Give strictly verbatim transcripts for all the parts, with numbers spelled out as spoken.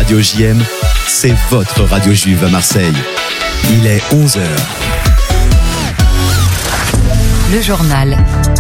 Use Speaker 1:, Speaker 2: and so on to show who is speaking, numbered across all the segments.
Speaker 1: Radio J M, c'est votre radio juive à Marseille. Il est onze heures.
Speaker 2: Le journal.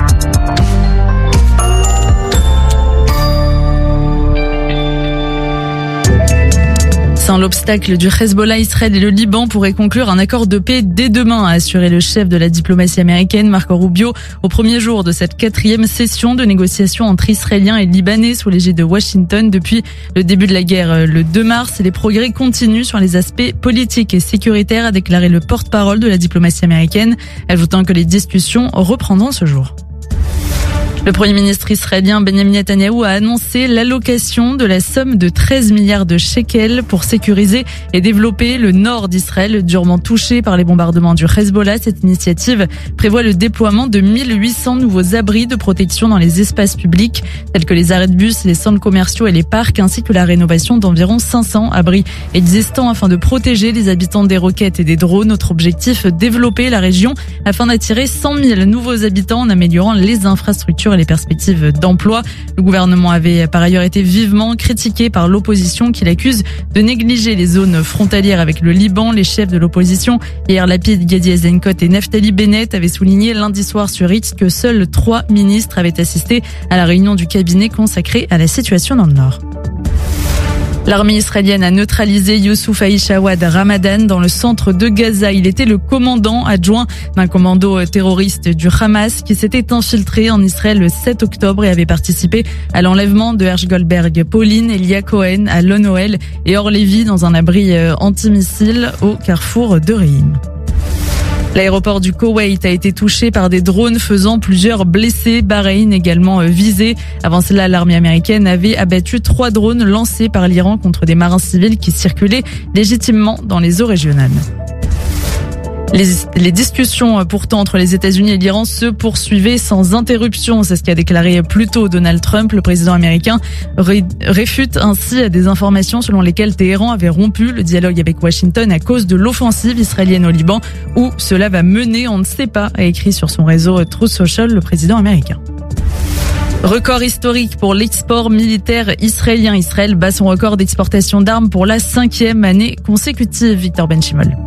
Speaker 2: Sans l'obstacle du Hezbollah, Israël et le Liban pourraient conclure un accord de paix dès demain, a assuré le chef de la diplomatie américaine, Marco Rubio, au premier jour de cette quatrième session de négociations entre Israéliens et Libanais sous l'égide de Washington depuis le début de la guerre le deux mars. Et les progrès continuent sur les aspects politiques et sécuritaires, a déclaré le porte-parole de la diplomatie américaine, ajoutant que les discussions reprendront ce jour. Le Premier ministre israélien Benjamin Netanyahou a annoncé l'allocation de la somme de treize milliards de shekels pour sécuriser et développer le nord d'Israël durement touché par les bombardements du Hezbollah. Cette initiative prévoit le déploiement de mille huit cents nouveaux abris de protection dans les espaces publics tels que les arrêts de bus, les centres commerciaux et les parcs, ainsi que la rénovation d'environ cinq cents abris existants afin de protéger les habitants des roquettes et des drones. Notre objectif, développer la région afin d'attirer cent mille nouveaux habitants en améliorant les infrastructures et les perspectives d'emploi. Le gouvernement avait par ailleurs été vivement critiqué par l'opposition qui l'accuse de négliger les zones frontalières avec le Liban. Les chefs de l'opposition, Yair Lapid, Gadi Eisenkot et Naftali Bennett, avaient souligné lundi soir sur X que seuls trois ministres avaient assisté à la réunion du cabinet consacrée à la situation dans le Nord. L'armée israélienne a neutralisé Youssouf Aïchawad Ramadan dans le centre de Gaza. Il était le commandant adjoint d'un commando terroriste du Hamas qui s'était infiltré en Israël le sept octobre et avait participé à l'enlèvement de Hersh Goldberg, Pauline, Elia Cohen, Alon Noël et Or Lévi dans un abri antimissile au carrefour de Reim. L'aéroport du Koweït a été touché par des drones faisant plusieurs blessés. Bahreïn également visé. Avant cela, l'armée américaine avait abattu trois drones lancés par l'Iran contre des marins civils qui circulaient légitimement dans les eaux régionales. Les, les discussions pourtant entre les États-Unis et l'Iran se poursuivaient sans interruption. C'est ce qu'a déclaré plus tôt Donald Trump. Le président américain ré, réfute ainsi des informations selon lesquelles Téhéran avait rompu le dialogue avec Washington à cause de l'offensive israélienne au Liban. Où cela va mener, on ne sait pas, a écrit sur son réseau Truth Social le président américain. Record historique pour l'export militaire israélien. Israël bat son record d'exportation d'armes pour la cinquième année consécutive. Victor Benchimol.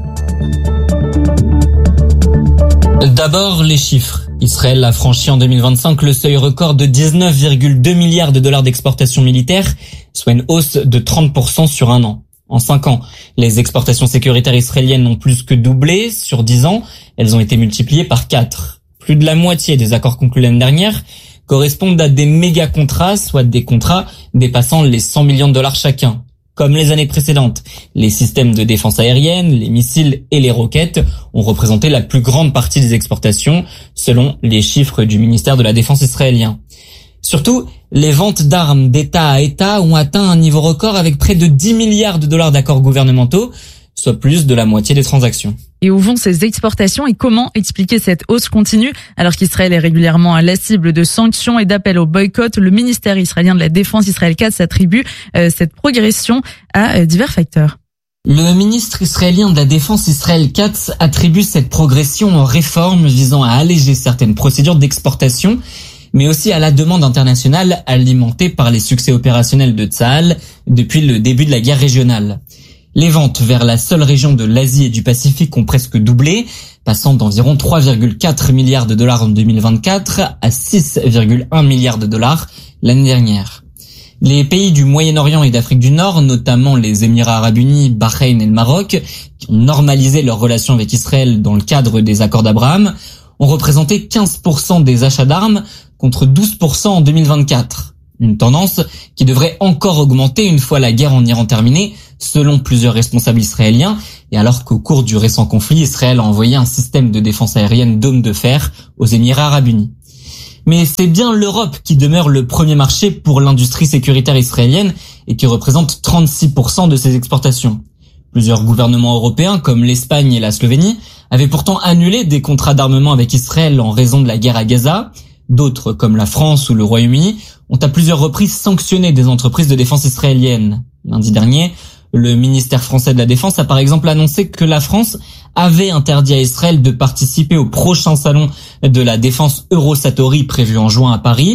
Speaker 3: D'abord, les chiffres. Israël a franchi en deux mille vingt-cinq le seuil record de dix-neuf virgule deux milliards de dollars d'exportation militaire, soit une hausse de trente pour cent sur un an. En cinq ans, les exportations sécuritaires israéliennes ont plus que doublé. Sur dix ans, elles ont été multipliées par quatre. Plus de la moitié des accords conclus l'année dernière correspondent à des méga contrats, soit des contrats dépassant les cent millions de dollars chacun. Comme les années précédentes, les systèmes de défense aérienne, les missiles et les roquettes ont représenté la plus grande partie des exportations, selon les chiffres du ministère de la Défense israélien. Surtout, les ventes d'armes d'État à État ont atteint un niveau record avec près de dix milliards de dollars d'accords gouvernementaux, soit plus de la moitié des transactions.
Speaker 2: Et où vont ces exportations et comment expliquer cette hausse continue alors qu'Israël est régulièrement la cible de sanctions et d'appels au boycott? Le ministère israélien de la Défense, Israël Katz, attribue euh, cette progression à euh, divers facteurs.
Speaker 3: Le ministre israélien de la Défense, Israël Katz, attribue cette progression aux réformes visant à alléger certaines procédures d'exportation, mais aussi à la demande internationale alimentée par les succès opérationnels de Tsahal depuis le début de la guerre régionale. Les ventes vers la seule région de l'Asie et du Pacifique ont presque doublé, passant d'environ trois virgule quatre milliards de dollars en deux mille vingt-quatre à six virgule un milliards de dollars l'année dernière. Les pays du Moyen-Orient et d'Afrique du Nord, notamment les Émirats arabes unis, Bahreïn et le Maroc, qui ont normalisé leurs relations avec Israël dans le cadre des accords d'Abraham, ont représenté quinze pour cent des achats d'armes contre douze pour cent en deux mille vingt-quatre. Une tendance qui devrait encore augmenter une fois la guerre en Iran terminée, selon plusieurs responsables israéliens, et alors qu'au cours du récent conflit, Israël a envoyé un système de défense aérienne Dôme de fer aux Émirats arabes unis. Mais c'est bien l'Europe qui demeure le premier marché pour l'industrie sécuritaire israélienne et qui représente trente-six pour cent de ses exportations. Plusieurs gouvernements européens, comme l'Espagne et la Slovénie, avaient pourtant annulé des contrats d'armement avec Israël en raison de la guerre à Gaza. D'autres, comme la France ou le Royaume-Uni, ont à plusieurs reprises sanctionné des entreprises de défense israéliennes. Lundi dernier, le ministère français de la Défense a par exemple annoncé que la France avait interdit à Israël de participer au prochain salon de la défense Eurosatori prévu en juin à Paris.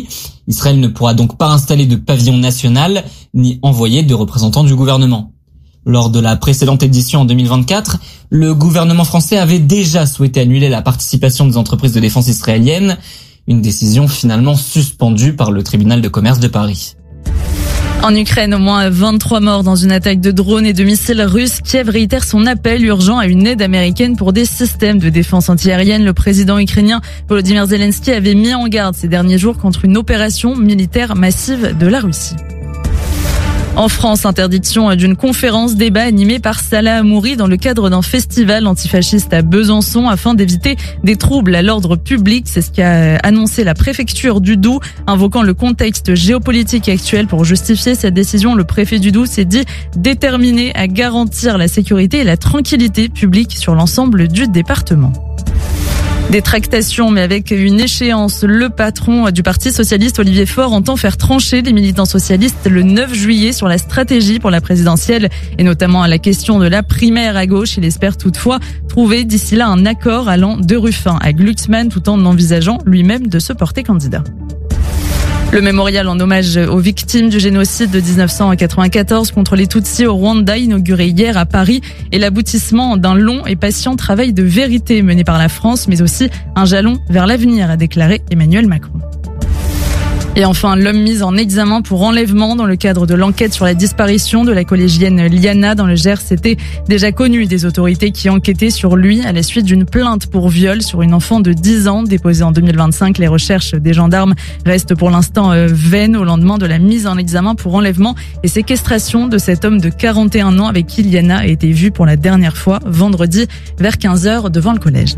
Speaker 3: Israël ne pourra donc pas installer de pavillon national ni envoyer de représentants du gouvernement. Lors de la précédente édition en deux mille vingt-quatre, le gouvernement français avait déjà souhaité annuler la participation des entreprises de défense israéliennes, une décision finalement suspendue par le tribunal de commerce de Paris.
Speaker 2: En Ukraine, au moins vingt-trois morts dans une attaque de drones et de missiles russes. Kiev réitère son appel urgent à une aide américaine pour des systèmes de défense antiaérienne. Le président ukrainien Volodymyr Zelensky avait mis en garde ces derniers jours contre une opération militaire massive de la Russie. En France, interdiction d'une conférence débat animée par Salah Hamouri dans le cadre d'un festival antifasciste à Besançon afin d'éviter des troubles à l'ordre public. C'est ce qu'a annoncé la préfecture du Doubs, invoquant le contexte géopolitique actuel pour justifier cette décision. Le préfet du Doubs s'est dit déterminé à garantir la sécurité et la tranquillité publique sur l'ensemble du département. Des tractations, mais avec une échéance. Le patron du Parti socialiste, Olivier Faure, entend faire trancher les militants socialistes le neuf juillet sur la stratégie pour la présidentielle et notamment à la question de la primaire à gauche. Il espère toutefois trouver d'ici là un accord allant de Ruffin à Glucksmann tout en envisageant lui-même de se porter candidat. Le mémorial en hommage aux victimes du génocide de dix-neuf cent quatre-vingt-quatorze contre les Tutsis au Rwanda, inauguré hier à Paris, est l'aboutissement d'un long et patient travail de vérité mené par la France, mais aussi un jalon vers l'avenir, a déclaré Emmanuel Macron. Et enfin, l'homme mis en examen pour enlèvement dans le cadre de l'enquête sur la disparition de la collégienne Liana dans le Gers. C'était déjà connu des autorités qui enquêtaient sur lui à la suite d'une plainte pour viol sur une enfant de dix ans déposée en deux mille vingt-cinq. Les recherches des gendarmes restent pour l'instant vaines au lendemain de la mise en examen pour enlèvement et séquestration de cet homme de quarante et un ans avec qui Liana a été vue pour la dernière fois vendredi vers quinze heures devant le collège.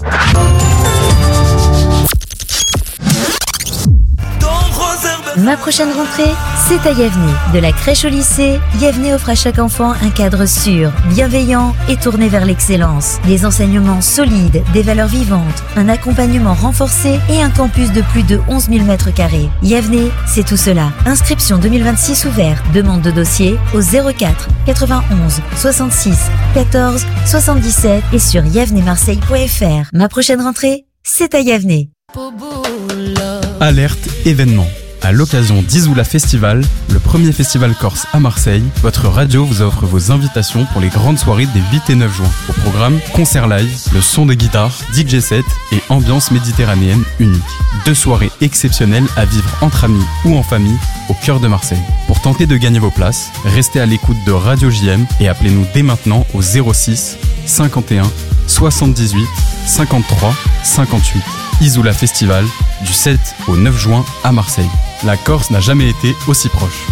Speaker 4: Ma prochaine rentrée, c'est à Yavne. De la crèche au lycée, Yavne offre à chaque enfant un cadre sûr, bienveillant et tourné vers l'excellence. Des enseignements solides, des valeurs vivantes, un accompagnement renforcé et un campus de plus de onze mille mètres carrés. Yavne, c'est tout cela. Inscription deux mille vingt-six ouvert. Demande de dossier au zéro quatre quatre-vingt-onze soixante-six quatorze soixante-dix-sept et sur yavne marseille point f r. Ma prochaine rentrée, c'est à Yavne.
Speaker 5: Alerte événement. À l'occasion d'Isoula Festival, le premier festival corse à Marseille, votre radio vous offre vos invitations pour les grandes soirées des huit et neuf juin. Au programme, concert live, le son de guitare, D J set et ambiance méditerranéenne unique. Deux soirées exceptionnelles à vivre entre amis ou en famille au cœur de Marseille. Pour tenter de gagner vos places, restez à l'écoute de Radio J M et appelez-nous dès maintenant au zéro six cinquante et un soixante-dix-huit cinquante-trois cinquante-huit. Isoula Festival, du sept au neuf juin à Marseille. La Corse n'a jamais été aussi proche.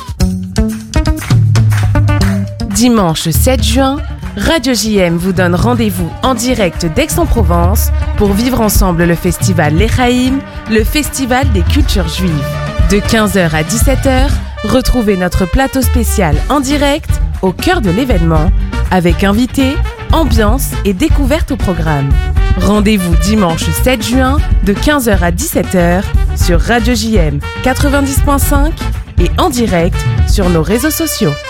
Speaker 6: Dimanche sept juin, Radio J M vous donne rendez-vous en direct d'Aix-en-Provence pour vivre ensemble le festival L'Echaïm, le festival des cultures juives. De quinze heures à dix-sept heures, retrouvez notre plateau spécial en direct au cœur de l'événement avec invités, ambiance et découverte au programme. Rendez-vous dimanche sept juin de quinze heures à dix-sept heures sur Radio J M quatre-vingt-dix point cinq et en direct sur nos réseaux sociaux.